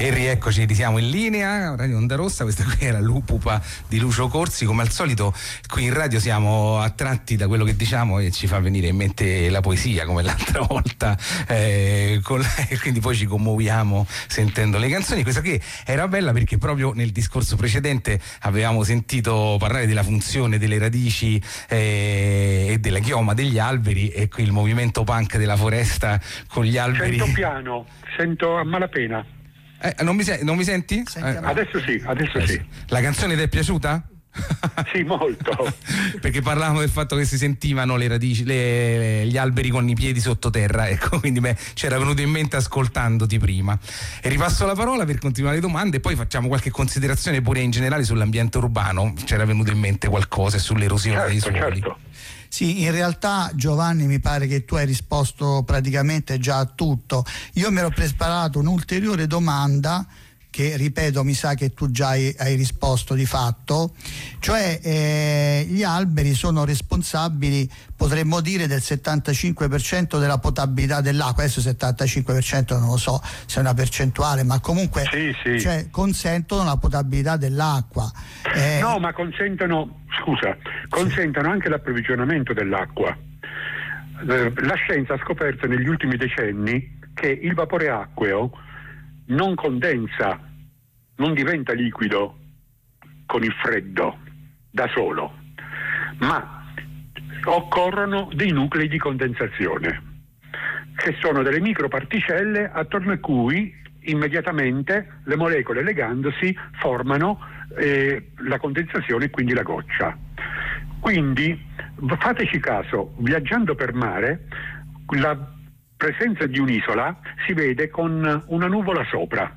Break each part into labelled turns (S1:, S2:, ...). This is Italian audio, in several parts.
S1: E rieccoci, siamo in linea, Radio Onda Rossa, questa qui era l'Upupa di Lucio Corsi. Come al solito qui in radio siamo attratti da quello che diciamo e ci fa venire in mente la poesia, come l'altra volta, quindi poi ci commuoviamo sentendo le canzoni. Questa qui era bella perché proprio nel discorso precedente avevamo sentito parlare della funzione delle radici e della chioma degli alberi, e qui il movimento punk della foresta con gli alberi.
S2: Sento piano, sento a malapena.
S1: Non mi senti?
S2: Adesso sì.
S1: La canzone ti è piaciuta?
S2: Sì, molto.
S1: Perché parlavamo del fatto che si sentivano le radici, gli alberi con i piedi sottoterra, ecco, quindi c'era venuto in mente ascoltandoti prima. E ripasso la parola per continuare le domande e poi facciamo qualche considerazione pure in generale sull'ambiente urbano. C'era venuto in mente qualcosa sull'erosione dei suoli.
S2: Certo.
S3: Sì, in realtà Giovanni mi pare che tu hai risposto praticamente già a tutto. Io mi ero preparato un'ulteriore domanda che, ripeto, mi sa che tu già hai risposto di fatto, cioè gli alberi sono responsabili, potremmo dire, del 75% della potabilità dell'acqua. Adesso 75% non lo so se è una percentuale, ma comunque
S2: sì.
S3: Cioè, consentono la potabilità dell'acqua.
S2: No, ma consentono anche l'approvvigionamento dell'acqua. La scienza ha scoperto negli ultimi decenni che il vapore acqueo non condensa, non diventa liquido con il freddo da solo, ma occorrono dei nuclei di condensazione, che sono delle microparticelle attorno a cui immediatamente le molecole legandosi formano la condensazione e quindi la goccia. Quindi fateci caso, viaggiando per mare, la presenza di un'isola si vede con una nuvola sopra,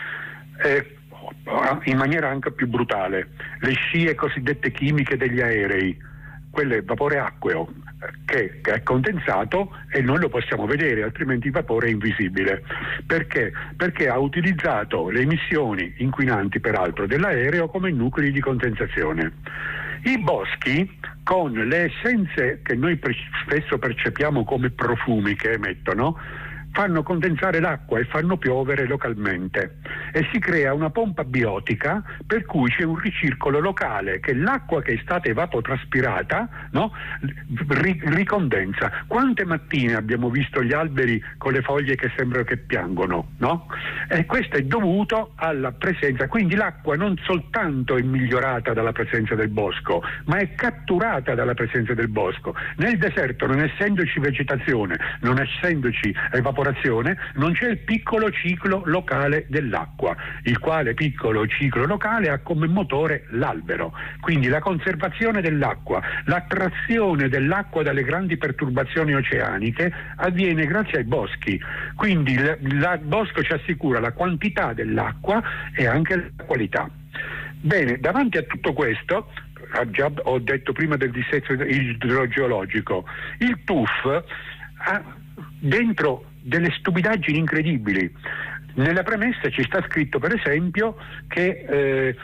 S2: in maniera anche più brutale. Le scie cosiddette chimiche degli aerei, quello è vapore acqueo che è condensato e noi lo possiamo vedere, altrimenti il vapore è invisibile. Perché? Perché ha utilizzato le emissioni inquinanti, peraltro, dell'aereo come nuclei di condensazione. I boschi, con le essenze che noi spesso percepiamo come profumi che emettono, fanno condensare l'acqua e fanno piovere localmente, e si crea una pompa biotica per cui c'è un ricircolo locale, che l'acqua che è stata evapotraspirata, no, ricondensa. Quante mattine abbiamo visto gli alberi con le foglie che sembrano che piangono, no? E questo è dovuto alla presenza, quindi l'acqua non soltanto è migliorata dalla presenza del bosco, ma è catturata dalla presenza del bosco. Nel deserto, non essendoci vegetazione, non essendoci evaporazione, non c'è il piccolo ciclo locale dell'acqua, il quale piccolo ciclo locale ha come motore l'albero. Quindi la conservazione dell'acqua, l'attrazione dell'acqua dalle grandi perturbazioni oceaniche avviene grazie ai boschi. Quindi il bosco ci assicura la quantità dell'acqua e anche la qualità. Bene, davanti a tutto questo, già ho detto prima del dissesto idrogeologico, il TUF ha dentro delle stupidaggini incredibili. Nella premessa ci sta scritto, per esempio, che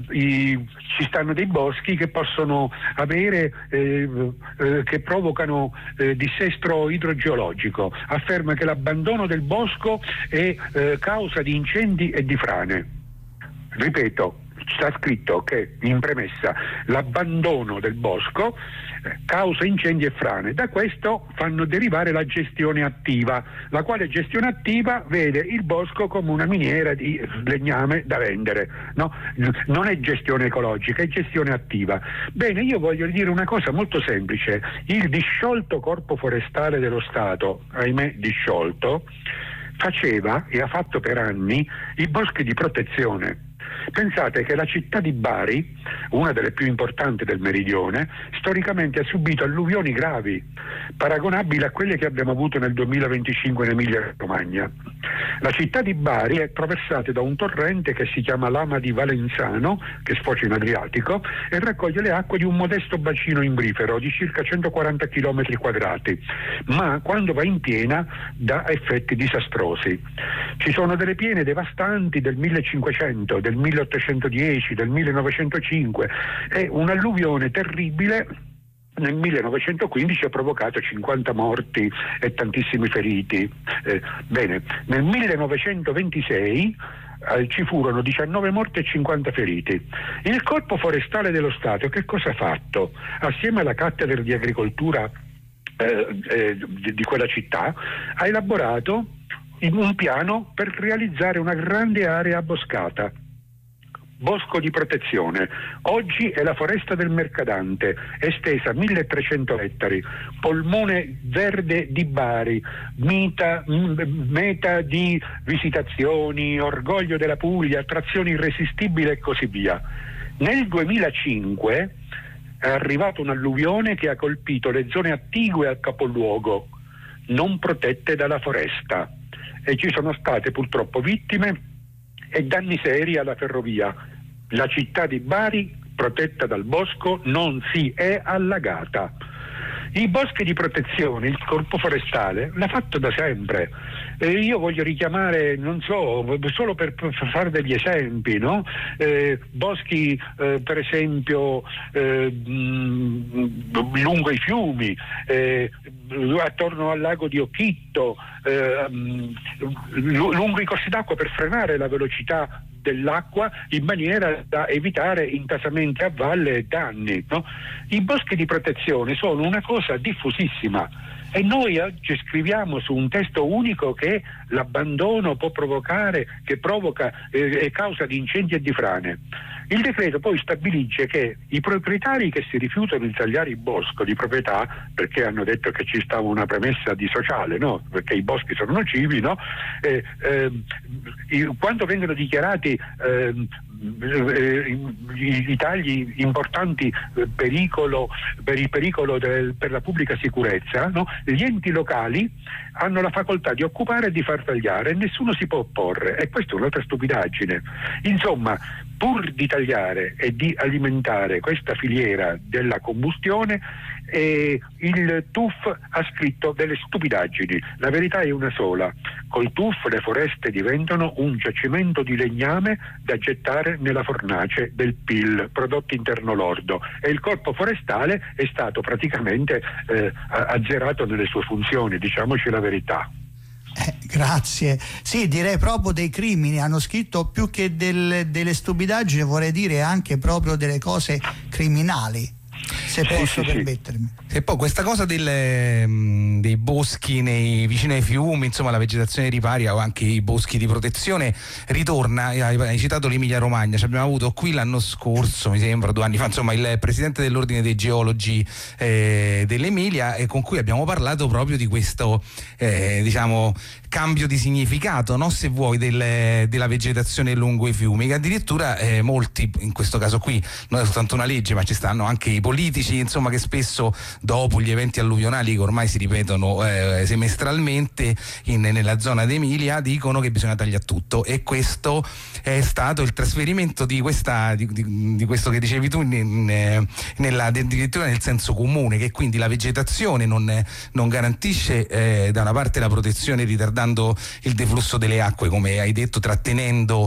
S2: ci stanno dei boschi che possono avere che provocano dissesto idrogeologico. Afferma che l'abbandono del bosco è causa di incendi e di frane. Ripeto, sta scritto che in premessa l'abbandono del bosco causa incendi e frane. Da questo fanno derivare la gestione attiva, la quale gestione attiva vede il bosco come una miniera di legname da vendere, no? Non è gestione ecologica, è gestione attiva. Bene, io voglio dire una cosa molto semplice: il disciolto Corpo Forestale dello Stato, ahimè disciolto, faceva e ha fatto per anni i boschi di protezione. Pensate che la città di Bari, una delle più importanti del meridione, storicamente ha subito alluvioni gravi, paragonabili a quelle che abbiamo avuto nel 2025 in Emilia-Romagna. La città di Bari è attraversata da un torrente che si chiama Lama di Valenzano, che sfocia in Adriatico, e raccoglie le acque di un modesto bacino imbrifero di circa 140 km quadrati, ma quando va in piena dà effetti disastrosi. Ci sono delle piene devastanti del 1500, del 1810, del 1905, e un'alluvione terribile nel 1915 ha provocato 50 morti e tantissimi feriti. Bene, nel 1926 ci furono 19 morti e 50 feriti. Il Corpo Forestale dello Stato che cosa ha fatto? Assieme alla cattedra di agricoltura di quella città ha elaborato un piano per realizzare una grande area boscata, bosco di protezione. Oggi è la foresta del Mercadante, estesa 1300 ettari, polmone verde di Bari, meta di visitazioni, orgoglio della Puglia, attrazione irresistibile e così via. Nel 2005 è arrivata un'alluvione che ha colpito le zone attigue al capoluogo, non protette dalla foresta, e ci sono state purtroppo vittime e danni seri alla ferrovia. La città di Bari, protetta dal bosco, non si è allagata. I boschi di protezione, il Corpo Forestale l'ha fatto da sempre. Io voglio richiamare, non so, solo per fare degli esempi, no? Boschi per esempio lungo i fiumi, attorno al lago di Occhitto, lungo i corsi d'acqua per frenare la velocità dell'acqua in maniera da evitare intasamenti a valle e danni, no? I boschi di protezione sono una cosa diffusissima e noi oggi scriviamo su un testo unico che l'abbandono può provocare, che provoca è causa di incendi e di frane. Il decreto poi stabilisce che i proprietari che si rifiutano di tagliare il bosco di proprietà, perché hanno detto che ci stava una premessa di sociale, no? Perché i boschi sono nocivi, no? Quando vengono dichiarati i tagli importanti per il pericolo per la pubblica sicurezza, no? Gli enti locali hanno la facoltà di occupare e di far tagliare e nessuno si può opporre, e questa è un'altra stupidaggine. Insomma, pur di tagliare e di alimentare questa filiera della combustione, il TUF ha scritto delle stupidaggini. La verità è una sola: col TUF le foreste diventano un giacimento di legname da gettare nella fornace del PIL, prodotto interno lordo, e il Corpo Forestale è stato praticamente azzerato nelle sue funzioni, diciamoci la verità.
S3: Grazie. Sì, direi proprio dei crimini. Hanno scritto più che delle stupidaggini, vorrei dire anche proprio delle cose criminali, se posso permettermi.
S1: E poi questa cosa dei boschi vicino ai fiumi, insomma la vegetazione riparia o anche i boschi di protezione ritorna. Hai citato l'Emilia Romagna, ci abbiamo avuto qui l'anno scorso, mi sembra 2 anni fa, insomma il presidente dell'Ordine dei Geologi dell'Emilia, con cui abbiamo parlato proprio di questo diciamo cambio di significato, no? Se vuoi, della vegetazione lungo i fiumi, che addirittura molti, in questo caso qui non è soltanto una legge, ma ci stanno anche i politici, insomma, che spesso dopo gli eventi alluvionali che ormai si ripetono semestralmente nella zona d'Emilia dicono che bisogna tagliare tutto, e questo è stato il trasferimento di questo che dicevi tu addirittura nel senso comune, che quindi la vegetazione non garantisce da una parte la protezione ritardando il deflusso delle acque, come hai detto, trattenendo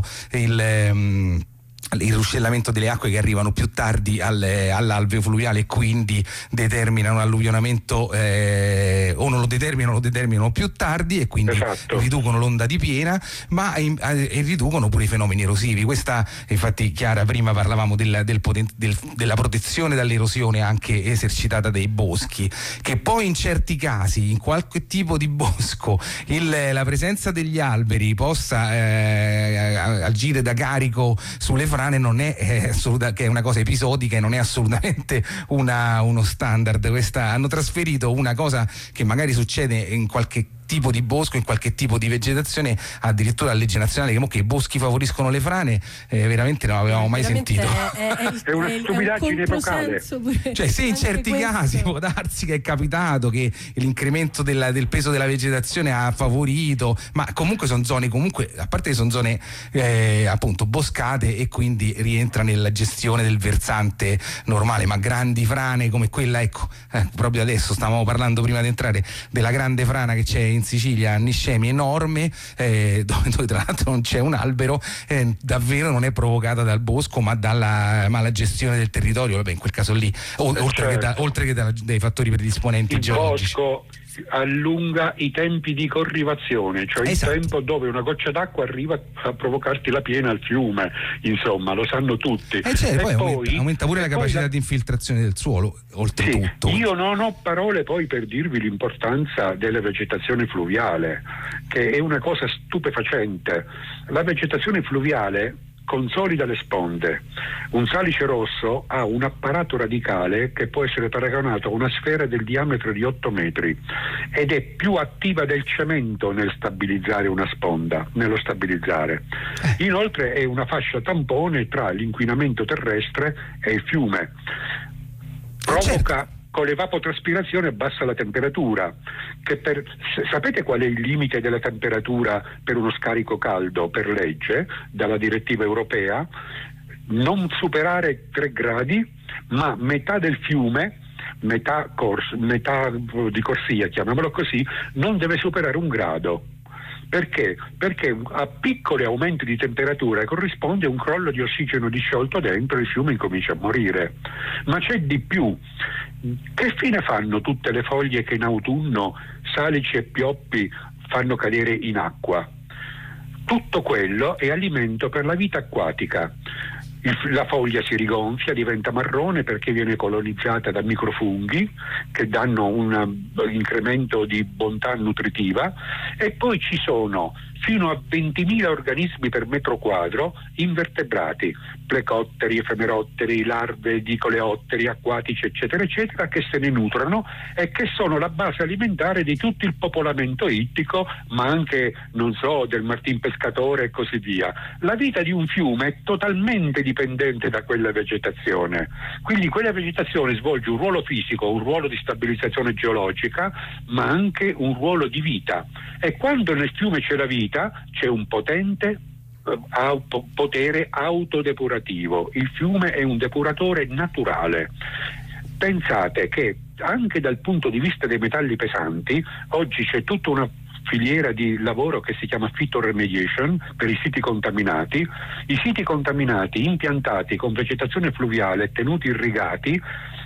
S1: il ruscellamento delle acque che arrivano più tardi all'alveo fluviale e quindi determinano un alluvionamento o non lo determinano più tardi e quindi riducono l'onda di piena, ma e riducono pure i fenomeni erosivi. Questa, infatti, Chiara, prima parlavamo della protezione dall'erosione anche esercitata dai boschi, che poi in certi casi, in qualche tipo di bosco, la presenza degli alberi possa agire da carico sulle frane non è che è una cosa episodica e non è assolutamente uno standard. Hanno trasferito una cosa che magari succede in qualche tipo di bosco, in qualche tipo di vegetazione, addirittura la legge nazionale che i boschi favoriscono le frane, veramente non avevamo mai sentito.
S2: È una stupidaggine epocale.
S1: Cioè, se in certi casi può darsi che è capitato che l'incremento del peso della vegetazione ha favorito, ma comunque sono zone, a parte che sono zone appunto boscate e quindi rientra nella gestione del versante normale, ma grandi frane come quella, proprio adesso stavamo parlando prima di entrare della grande frana che c'è in Sicilia, a Niscemi, enorme, dove tra l'altro non c'è un albero, davvero non è provocata dal bosco ma dalla mala gestione del territorio, in quel caso lì, oltre che dai fattori predisponenti geologici.
S2: allunga i tempi di corrivazione, cioè il tempo dove una goccia d'acqua arriva a provocarti la piena al fiume, insomma, lo sanno tutti.
S1: Poi aumenta pure la capacità di infiltrazione del suolo, oltretutto.
S2: Io non ho parole poi per dirvi l'importanza della vegetazione fluviale, che è una cosa stupefacente. La vegetazione fluviale consolida le sponde. Un salice rosso ha un apparato radicale che può essere paragonato a una sfera del diametro di 8 metri ed è più attiva del cemento nel stabilizzare una sponda, nello stabilizzare. Inoltre è una fascia tampone tra l'inquinamento terrestre e il fiume. Provoca con l'evapotraspirazione abbassa la temperatura. Sapete qual è il limite della temperatura per uno scarico caldo per legge dalla direttiva europea? Non superare 3 gradi, ma metà del fiume, metà di corsia, chiamiamolo così, non deve superare 1 grado. Perché? Perché a piccoli aumenti di temperatura corrisponde un crollo di ossigeno disciolto dentro e il fiume incomincia a morire. Ma c'è di più. Che fine fanno tutte le foglie che in autunno salici e pioppi fanno cadere in acqua? Tutto quello è alimento per la vita acquatica. La foglia si rigonfia, diventa marrone perché viene colonizzata da microfunghi che danno un incremento di bontà nutritiva, e poi ci sono fino a 20.000 organismi per metro quadro invertebrati, plecotteri, efemerotteri, larve di coleotteri, acquatici, eccetera, eccetera, che se ne nutrono e che sono la base alimentare di tutto il popolamento ittico, ma anche, non so, del martin pescatore e così via. La vita di un fiume è totalmente dipendente da quella vegetazione, quindi quella vegetazione svolge un ruolo fisico, un ruolo di stabilizzazione geologica, ma anche un ruolo di vita, e quando nel fiume c'è la vita c'è un potente potere autodepurativo. Il fiume è un depuratore naturale. Pensate che anche dal punto di vista dei metalli pesanti oggi c'è tutta una filiera di lavoro che si chiama phytoremediation per i siti contaminati. I siti contaminati impiantati con vegetazione fluviale, tenuti irrigati,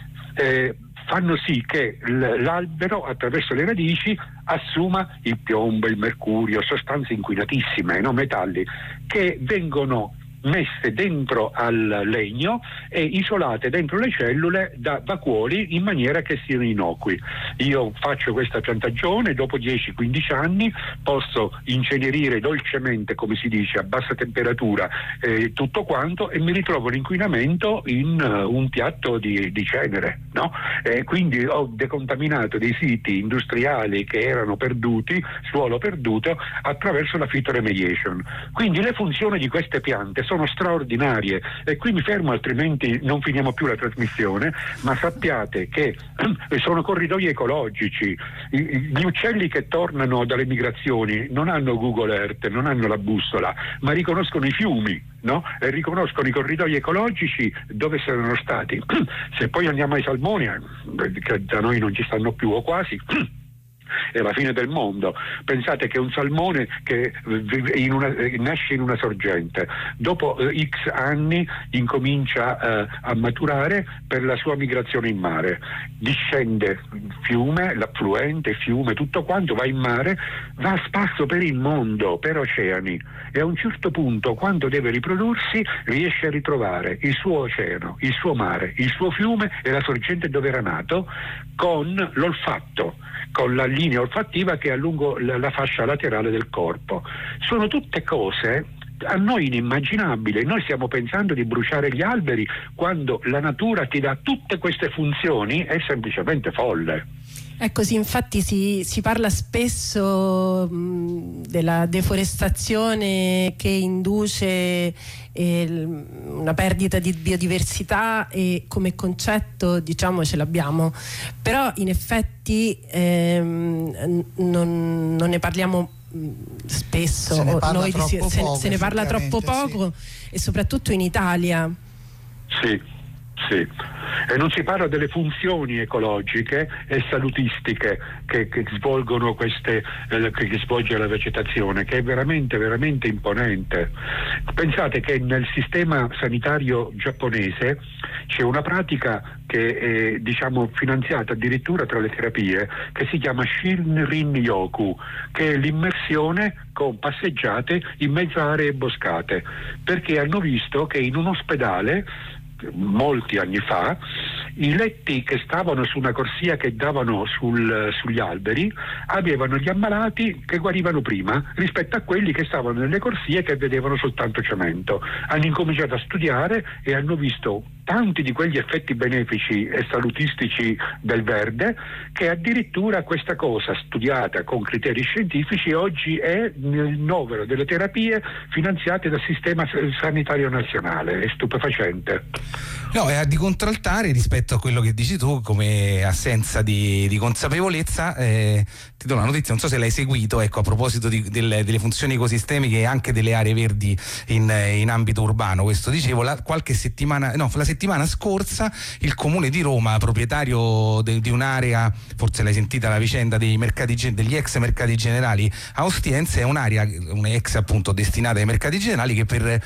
S2: fanno sì che l'albero attraverso le radici assuma il piombo, il mercurio, sostanze inquinatissime, no? Metalli che vengono messe dentro al legno e isolate dentro le cellule da vacuoli in maniera che siano innocui. Io faccio questa piantagione, dopo 10-15 anni posso incenerire dolcemente, come si dice, a bassa temperatura tutto quanto, e mi ritrovo l'inquinamento in un piatto di cenere, no? Quindi ho decontaminato dei siti industriali che erano perduti, suolo perduto, attraverso la phytoremediation. Quindi le funzioni di queste piante sono straordinarie, e qui mi fermo, altrimenti non finiamo più la trasmissione, ma sappiate che sono corridoi ecologici. Gli uccelli che tornano dalle migrazioni non hanno Google Earth, non hanno la bussola, ma riconoscono i fiumi, no? E riconoscono i corridoi ecologici dove saranno stati. Se poi andiamo ai salmoni, che da noi non ci stanno più o quasi, è la fine del mondo. Pensate che un salmone che nasce in una sorgente, dopo X anni incomincia a maturare per la sua migrazione in mare, discende il fiume, l'affluente, il fiume, tutto quanto va in mare, va a spasso per il mondo, per oceani, e a un certo punto, quando deve riprodursi, riesce a ritrovare il suo oceano, il suo mare, il suo fiume e la sorgente dove era nato, con l'olfatto, con la linea olfattiva che è lungo la fascia laterale del corpo. Sono tutte cose a noi inimmaginabili. Noi stiamo pensando di bruciare gli alberi quando la natura ti dà tutte queste funzioni, è semplicemente folle.
S4: È così, infatti si parla spesso della deforestazione che induce una perdita di biodiversità, e come concetto, diciamo, ce l'abbiamo, però in effetti non ne parliamo spesso,
S3: se ne parla
S4: troppo poco, sì. E soprattutto in Italia.
S2: Sì. E non si parla delle funzioni ecologiche e salutistiche che svolgono che svolge la vegetazione, che è veramente, veramente imponente. Pensate che nel sistema sanitario giapponese c'è una pratica che è finanziata addirittura tra le terapie, che si chiama Shinrin-yoku, che è l'immersione con passeggiate in mezzo a aree boscate, perché hanno visto che in un ospedale molti anni fa i letti che stavano su una corsia che davano sugli alberi avevano gli ammalati che guarivano prima rispetto a quelli che stavano nelle corsie che vedevano soltanto cemento. Hanno incominciato a studiare e hanno visto tanti di quegli effetti benefici e salutistici del verde, che addirittura questa cosa studiata con criteri scientifici oggi è nel novero delle terapie finanziate dal sistema sanitario nazionale. È stupefacente.
S1: No, è di contraltare rispetto a quello che dici tu come assenza di consapevolezza. Ti do una notizia, non so se l'hai seguito, ecco, a proposito delle funzioni ecosistemiche e anche delle aree verdi in ambito urbano. Questo dicevo, la settimana scorsa il Comune di Roma, proprietario di un'area, forse l'hai sentita la vicenda degli ex mercati generali a Ostiense, è un'area, ex appunto destinata ai mercati generali, che per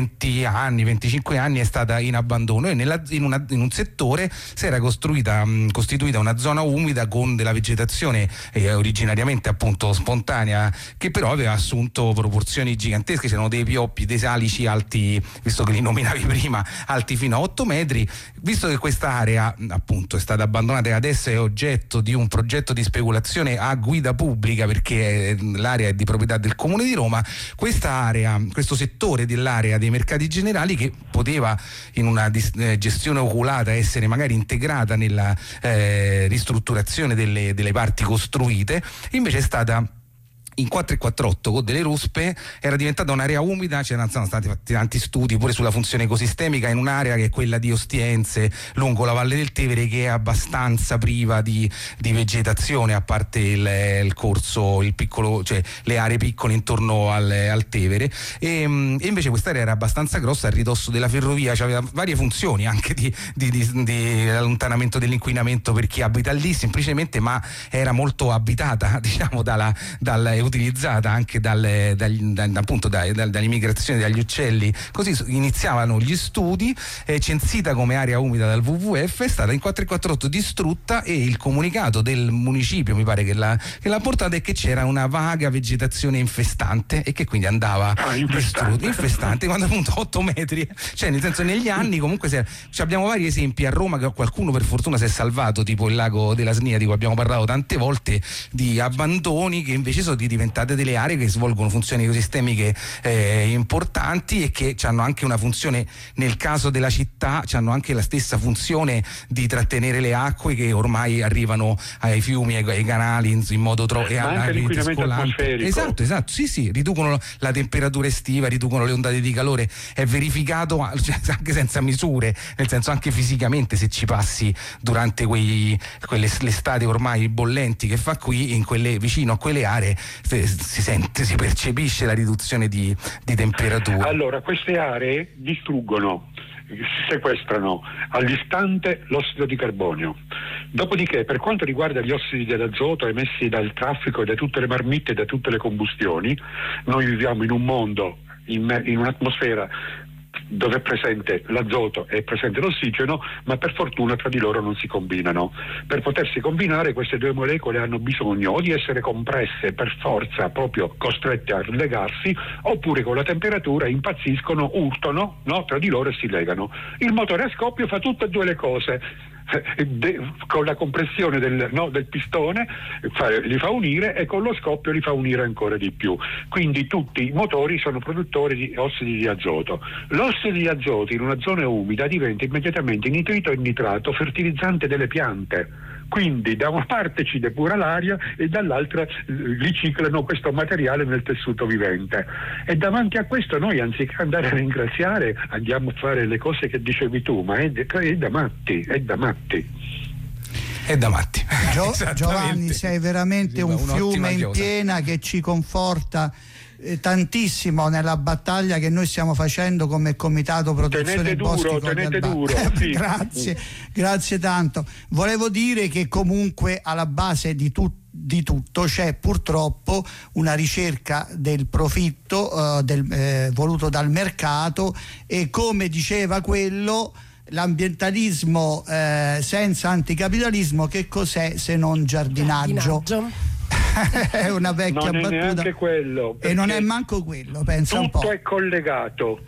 S1: 25 anni è stata in abbandono, e in un settore si era costituita una zona umida con della vegetazione originariamente appunto spontanea, che però aveva assunto proporzioni gigantesche. C'erano dei pioppi, dei salici alti, visto che li nominavi prima, alti fino a 8 metri. Visto che questa area appunto è stata abbandonata e adesso è oggetto di un progetto di speculazione a guida pubblica, perché l'area è di proprietà del Comune di Roma, questa area, questo settore dell'area dei mercati generali, che poteva in una gestione oculata essere magari integrata nella ristrutturazione delle parti costruite, invece è stata in 448 con delle ruspe, era diventata un'area umida. Sono stati fatti tanti studi pure sulla funzione ecosistemica in un'area che è quella di Ostiense, lungo la Valle del Tevere, che è abbastanza priva di vegetazione, a parte il corso, il piccolo, cioè le aree piccole intorno al Tevere, e invece quest'area era abbastanza grossa, a ridosso della ferrovia, aveva varie funzioni anche di allontanamento dell'inquinamento per chi abita lì semplicemente, ma era molto abitata, diciamo, utilizzata anche dall'immigrazione dagli uccelli. Così iniziavano gli studi, censita come area umida dal WWF, è stata in 448 distrutta, e il comunicato del municipio, mi pare che l'ha portata, è che c'era una vaga vegetazione infestante e che quindi andava distrutta, infestante, quando appunto 8 metri, cioè nel senso, negli anni comunque abbiamo vari esempi a Roma, che qualcuno per fortuna si è salvato, tipo il lago della Snia di cui abbiamo parlato tante volte, di abbandoni che invece sono diventate delle aree che svolgono funzioni ecosistemiche importanti, e che hanno anche una funzione, nel caso della città hanno anche la stessa funzione di trattenere le acque che ormai arrivano ai fiumi, ai canali in modo
S2: anche l'inquinamento atmosferico.
S1: Esatto, sì, riducono la temperatura estiva, riducono le ondate di calore. È verificato anche senza misure, nel senso, anche fisicamente, se ci passi durante quelle estate ormai bollenti che fa qui, vicino a quelle aree si percepisce la riduzione di temperatura.
S2: Allora, queste aree distruggono, sequestrano all'istante l'ossido di carbonio. Dopodiché, per quanto riguarda gli ossidi dell'azoto emessi dal traffico e da tutte le marmitte e da tutte le combustioni, noi viviamo in un mondo, in un'atmosfera dove è presente l'azoto e è presente l'ossigeno, ma per fortuna tra di loro non si combinano. Per potersi combinare, queste due molecole hanno bisogno o di essere compresse per forza, proprio costrette a legarsi, oppure con la temperatura impazziscono, urtano, no? Tra di loro, e si legano. Il motore a scoppio fa tutte e due le cose. Con la compressione del pistone li fa unire, e con lo scoppio li fa unire ancora di più. Quindi tutti i motori sono produttori di ossidi di azoto. L'ossido di azoto in una zona umida diventa immediatamente nitrito e nitrato, fertilizzante delle piante. Quindi da una parte ci depura l'aria e dall'altra riciclano questo materiale nel tessuto vivente. E davanti a questo noi, anziché andare a ringraziare, andiamo a fare le cose che dicevi tu, ma è da matti. È da matti.
S3: Giovanni, sei veramente un fiume in piena che ci conforta tantissimo nella battaglia che noi stiamo facendo come Comitato Protezione Boschi.
S2: Tenete duro. Sì.
S3: Grazie tanto. Volevo dire che comunque alla base di tutto c'è purtroppo una ricerca del profitto voluto dal mercato, e come diceva quello, l'ambientalismo senza anticapitalismo che cos'è se non giardinaggio? È una vecchia
S2: battuta. Non è neanche quello.
S3: E non è manco quello, pensa un po'.
S2: Tutto è collegato.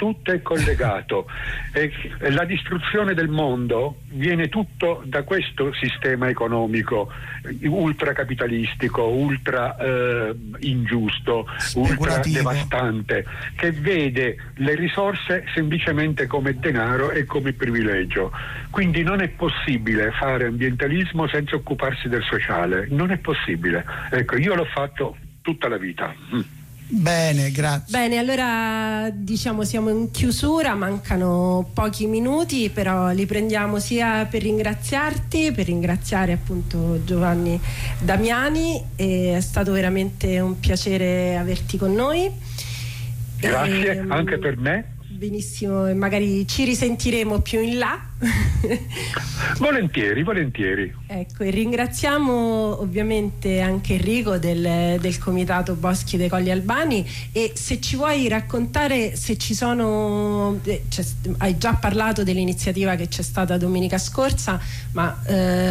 S2: E la distruzione del mondo viene tutto da questo sistema economico ultracapitalistico, ultra ingiusto, ultra devastante, che vede le risorse semplicemente come denaro e come privilegio. Quindi non è possibile fare ambientalismo senza occuparsi del sociale, non è possibile. Ecco, io l'ho fatto tutta la vita.
S3: Bene, grazie.
S4: Bene, allora diciamo siamo in chiusura, mancano pochi minuti, però li prendiamo sia per ringraziarti, per ringraziare appunto Giovanni Damiani. È stato veramente un piacere averti con noi.
S2: Grazie, anche per me.
S4: Benissimo, e magari ci risentiremo più in là.
S2: Volentieri.
S4: Ecco, e ringraziamo ovviamente anche Enrico del Comitato Boschi dei Colli Albani. E se ci vuoi raccontare se ci sono, hai già parlato dell'iniziativa che c'è stata domenica scorsa, ma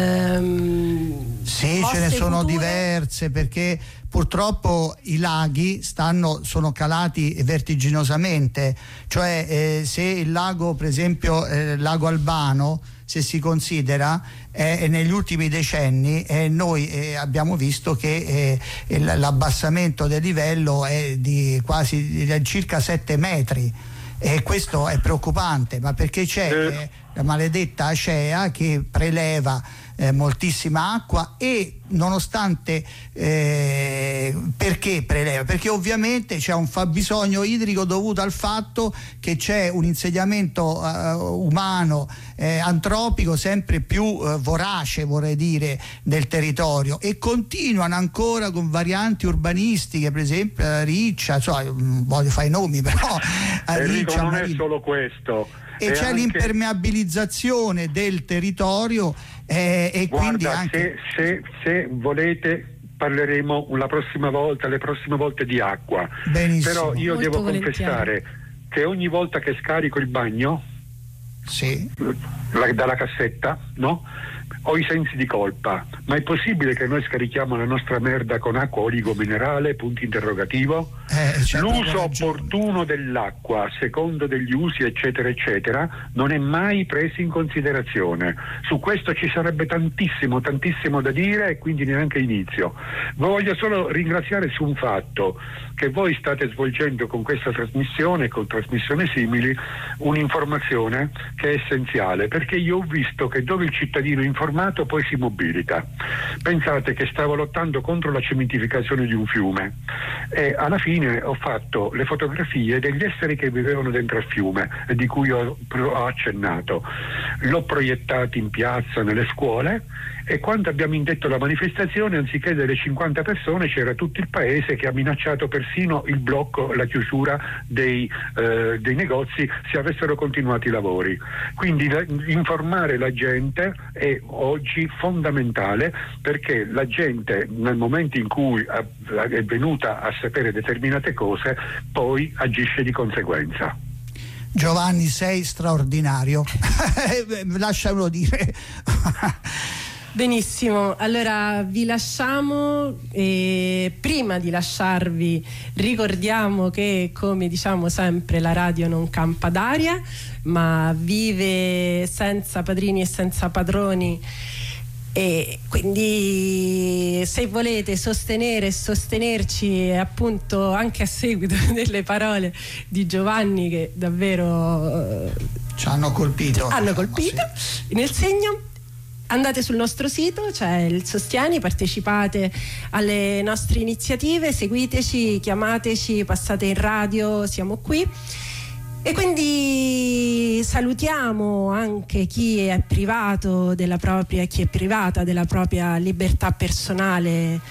S3: sì, ce ne sono diverse, perché purtroppo i laghi sono calati vertiginosamente, cioè se il lago, per esempio lago Albano, se si considera negli ultimi decenni noi abbiamo visto che l'abbassamento del livello è di circa 7 metri, e questo è preoccupante, ma perché c'è la maledetta Acea che preleva moltissima acqua, e nonostante perché preleva? Perché ovviamente c'è un fabbisogno idrico dovuto al fatto che c'è un insediamento umano antropico sempre più vorace, vorrei dire, del territorio, e continuano ancora con varianti urbanistiche, per esempio a Riccia, voglio fare i nomi, però a Riccia
S2: non è solo questo,
S3: e c'è anche l'impermeabilizzazione del territorio, e
S2: guarda,
S3: quindi anche
S2: se volete parleremo le prossime volte di acqua.
S3: Benissimo.
S2: Però io
S4: Molto
S2: devo
S4: volentieri.
S2: confessare che ogni volta che scarico il bagno dalla cassetta, no? Ho i sensi di colpa. Ma è possibile che noi scarichiamo la nostra merda con acqua oligominerale? Punto interrogativo. L'uso opportuno dell'acqua, secondo degli usi eccetera eccetera, non è mai preso in considerazione. Su questo ci sarebbe tantissimo da dire, e quindi neanche inizio. Voglio solo ringraziare su un fatto: che voi state svolgendo con questa trasmissione e con trasmissioni simili un'informazione che è essenziale, perché io ho visto che dove il cittadino è informato poi si mobilita. Pensate che stavo lottando contro la cementificazione di un fiume, e alla fine ho fatto le fotografie degli esseri che vivevano dentro al fiume, di cui ho accennato. L'ho proiettato in piazza, nelle scuole, e quando abbiamo indetto la manifestazione, anziché delle 50 persone, c'era tutto il paese che ha minacciato persino il blocco, la chiusura dei negozi se avessero continuato i lavori. Quindi informare la gente è oggi fondamentale, perché la gente, nel momento in cui è venuta a sapere determinate cose, poi agisce di conseguenza.
S3: Giovanni, sei straordinario. Lasciamelo dire.
S4: Benissimo, allora vi lasciamo, e prima di lasciarvi ricordiamo che, come diciamo sempre, la radio non campa d'aria, ma vive senza padrini e senza padroni, e quindi se volete sostenere e sostenerci, appunto anche a seguito delle parole di Giovanni, che davvero
S3: ci hanno colpito
S4: sì, nel segno, andate sul nostro sito, c'è il Sostieni, partecipate alle nostre iniziative, seguiteci, chiamateci, passate in radio, siamo qui. E quindi salutiamo anche chi è privato della propria, chi è privata della propria libertà personale,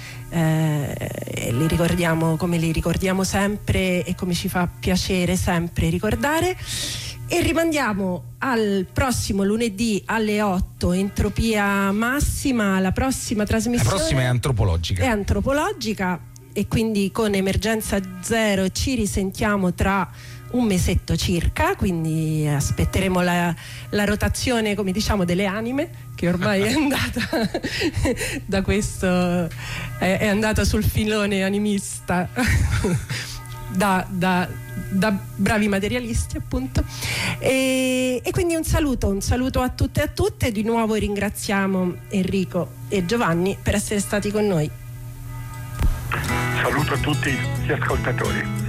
S4: e li ricordiamo come li ricordiamo sempre e come ci fa piacere sempre ricordare. E rimandiamo al prossimo lunedì alle 8, Entropia Massima, la prossima trasmissione.
S1: La prossima è antropologica.
S4: È antropologica. e quindi con Emergenza Zero ci risentiamo tra un mesetto circa, quindi aspetteremo la rotazione, come diciamo, delle anime, che ormai è andata da questo, è andata sul filone animista da bravi materialisti, appunto, e quindi un saluto a tutte e a tutte. Di nuovo ringraziamo Enrico e Giovanni per essere stati con noi.
S2: Saluto a tutti gli ascoltatori.